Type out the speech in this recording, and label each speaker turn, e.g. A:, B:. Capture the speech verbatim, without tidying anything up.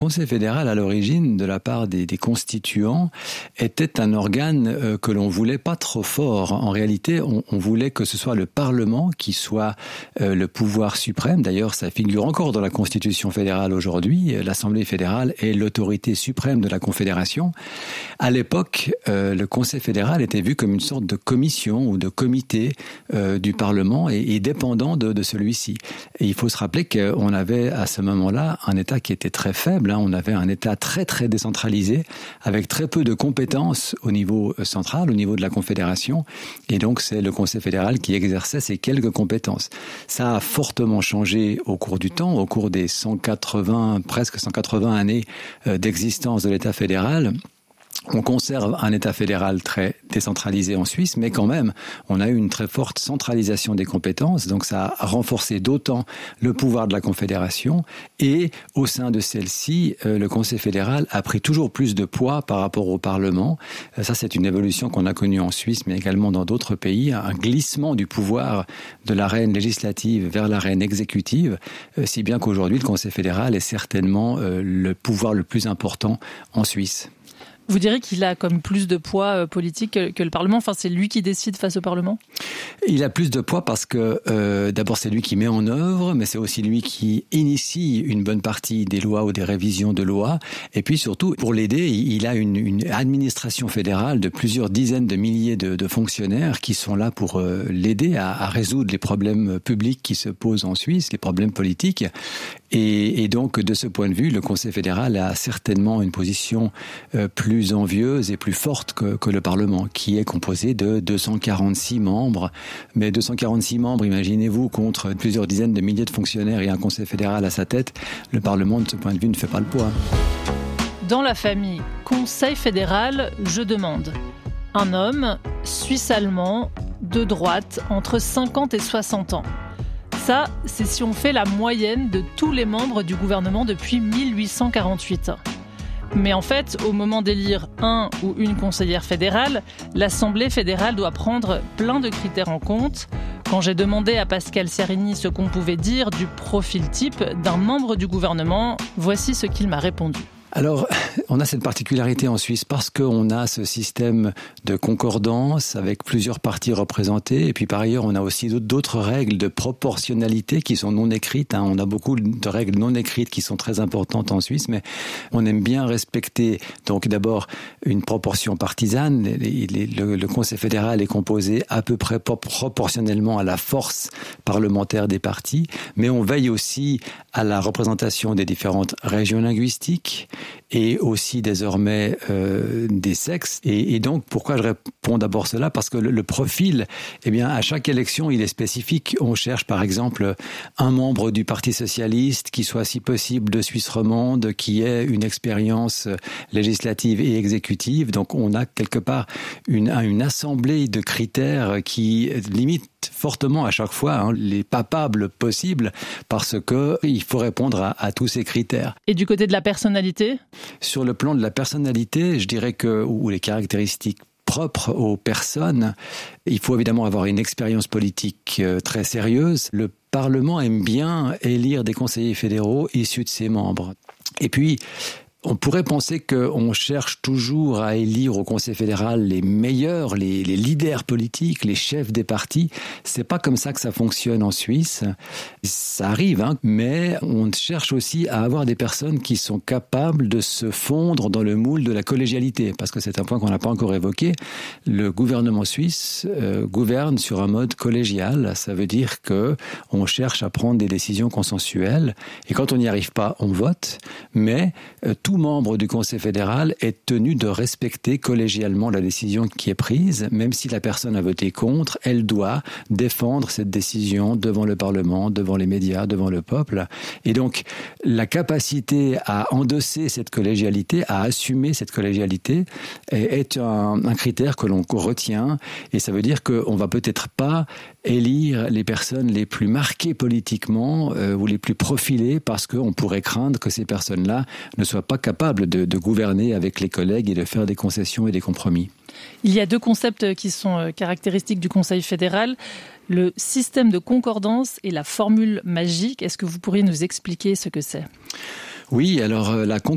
A: Conseil fédéral, à l'origine, de la part des, des constituants, était un organe euh, que l'on voulait pas trop fort. En réalité, on, on voulait que ce soit le Parlement qui soit euh, le pouvoir suprême. D'ailleurs, ça figure encore dans la Constitution fédérale aujourd'hui. L'Assemblée fédérale est l'autorité suprême de la Confédération. À l'époque, euh, le Conseil fédéral était vu comme une sorte de commission ou de comité euh, du Parlement et, et dépendant de, de celui-ci. Et il faut se rappeler qu'on avait à ce moment-là un État qui était très faible. Hein. On avait un État très très décentralisé, avec très peu de compétences au niveau central, au niveau de la Confédération. Et donc c'est le Conseil fédéral qui exerçait ces quelques compétences. Ça a fortement changé au cours du temps, au cours des cent quatre-vingts, presque cent quatre-vingts années d'existence de l'État fédéral. On conserve un État fédéral très décentralisé en Suisse, mais quand même, on a eu une très forte centralisation des compétences. Donc ça a renforcé d'autant le pouvoir de la Confédération. Et au sein de celle-ci, euh, le Conseil fédéral a pris toujours plus de poids par rapport au Parlement. Euh, ça, c'est une évolution qu'on a connue en Suisse, mais également dans d'autres pays. Un glissement du pouvoir de l'arène législative vers l'arène exécutive, euh, si bien qu'aujourd'hui, le Conseil fédéral est certainement euh, le pouvoir le plus important en Suisse.
B: Vous direz qu'il a comme plus de poids politique que, que le Parlement. Enfin, c'est lui qui décide face au Parlement.
A: Il a plus de poids parce que euh, d'abord c'est lui qui met en œuvre, mais c'est aussi lui qui initie une bonne partie des lois ou des révisions de lois. Et puis surtout, pour l'aider, il a une, une administration fédérale de plusieurs dizaines de milliers de, de fonctionnaires qui sont là pour euh, l'aider à, à résoudre les problèmes publics qui se posent en Suisse, les problèmes politiques. Et, et donc, de ce point de vue, le Conseil fédéral a certainement une position euh, plus envieuse et plus forte que, que le Parlement, qui est composé de deux cent quarante-six membres. Mais deux cent quarante-six membres, imaginez-vous, contre plusieurs dizaines de milliers de fonctionnaires et un Conseil fédéral à sa tête, le Parlement, de ce point de vue, ne fait pas le poids.
B: Dans la famille Conseil fédéral, je demande un homme suisse-allemand de droite entre cinquante et soixante ans. Ça, c'est si on fait la moyenne de tous les membres du gouvernement depuis mille huit cent quarante-huit. Mais en fait, au moment d'élire un ou une conseillère fédérale, l'Assemblée fédérale doit prendre plein de critères en compte. Quand j'ai demandé à Pascal Ciarini ce qu'on pouvait dire du profil type d'un membre du gouvernement, voici ce qu'il m'a répondu.
A: Alors, on a cette particularité en Suisse parce qu'on a ce système de concordance avec plusieurs partis représentés. Et puis par ailleurs, on a aussi d'autres règles de proportionnalité qui sont non écrites. Hein. On a beaucoup de règles non écrites qui sont très importantes en Suisse, mais on aime bien respecter donc d'abord une proportion partisane. Les, les, le, le Conseil fédéral est composé à peu près proportionnellement à la force parlementaire des partis, mais on veille aussi à la représentation des différentes régions linguistiques et aussi désormais euh, des sexes. Et, et donc, pourquoi je réponds d'abord cela? Parce que le, le profil, eh bien, à chaque élection, il est spécifique. On cherche, par exemple, un membre du Parti socialiste qui soit, si possible, de Suisse romande, qui ait une expérience législative et exécutive. Donc, on a quelque part une, une assemblée de critères qui limite fortement à chaque fois hein, les papables possibles parce que il faut répondre à, à tous ces critères.
B: Et du côté de la personnalité ?
A: Sur le plan de la personnalité, je dirais que, ou les caractéristiques propres aux personnes, il faut évidemment avoir une expérience politique très sérieuse. Le Parlement aime bien élire des conseillers fédéraux issus de ses membres. Et puis, on pourrait penser qu'on cherche toujours à élire au Conseil fédéral les meilleurs, les, les leaders politiques, les chefs des partis. C'est pas comme ça que ça fonctionne en Suisse. Ça arrive, hein, mais on cherche aussi à avoir des personnes qui sont capables de se fondre dans le moule de la collégialité, parce que c'est un point qu'on n'a pas encore évoqué. Le gouvernement suisse euh, gouverne sur un mode collégial. Ça veut dire que on cherche à prendre des décisions consensuelles, et quand on n'y arrive pas, on vote. Mais euh, tout membre du Conseil fédéral est tenu de respecter collégialement la décision qui est prise. Même si la personne a voté contre, elle doit défendre cette décision devant le Parlement, devant les médias, devant le peuple. Et donc, la capacité à endosser cette collégialité, à assumer cette collégialité, est un, un critère que l'on retient. Et ça veut dire qu'on va peut-être pas élire les personnes les plus marquées politiquement euh, ou les plus profilées parce qu'on pourrait craindre que ces personnes-là ne soient pas capables de, de gouverner avec les collègues et de faire des concessions et des compromis.
B: Il y a deux concepts qui sont caractéristiques du Conseil fédéral, le système de concordance et la formule magique. Est-ce que vous pourriez nous expliquer ce que c'est ?
A: Oui, alors la concordance